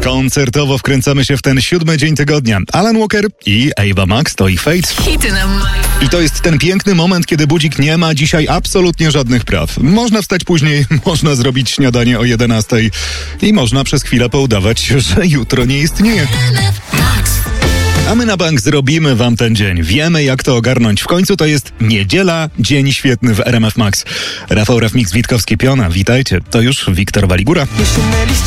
Koncertowo wkręcamy się w ten 7 dzień tygodnia. Alan Walker i Ava Max to ich Fate. Hity na I to jest ten piękny moment, kiedy budzik nie ma dzisiaj absolutnie żadnych praw. Można wstać później, można zrobić śniadanie o 11 i można przez chwilę poudawać, że jutro nie istnieje. A my na bank zrobimy wam ten dzień. Wiemy, jak to ogarnąć. W końcu to jest niedziela, dzień świetny w RMF Max. Rafał Rafmix Witkowski-Piona, witajcie. To już Wiktor Waligura.